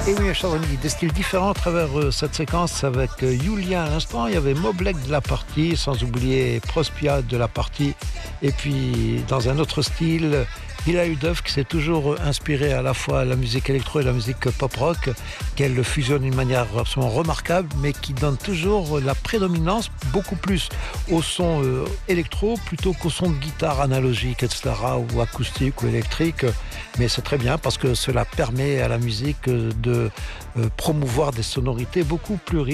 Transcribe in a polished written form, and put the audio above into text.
Et oui, chers amis, des styles différents à travers cette séquence avec Yulia à l'instant. Il y avait Moblek de la partie, sans oublier Prospia de la partie. Et puis, dans un autre style, Hila Udov qui s'est toujours inspiré à la fois la musique électro et la musique pop-rock, qu'elle fusionne d'une manière absolument remarquable, mais qui donne toujours la prédominance beaucoup plus au son électro plutôt qu'au son de guitare analogique, etc., ou acoustique ou électrique. Mais c'est très bien parce que cela permet à la musique de promouvoir des sonorités beaucoup plus riches.